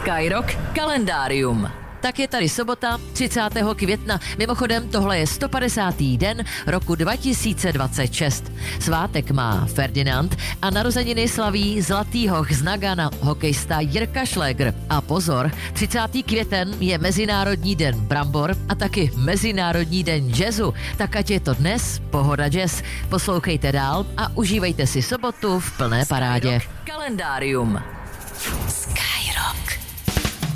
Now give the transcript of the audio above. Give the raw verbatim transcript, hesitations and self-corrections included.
Skyrock kalendárium. Tak je tady sobota, třicátého května. Mimochodem, tohle je sto padesátý den roku dva tisíce dvacet šest. Svátek má Ferdinand a narozeniny slaví zlatý hoch z Nagana, hokejista Jirka Šlégr. A pozor, třicátý květen je Mezinárodní den brambor a taky Mezinárodní den jazzu. Tak ať je to dnes Pohoda jazz. Poslouchejte dál a užívejte si sobotu v plné parádě. Kalendárium.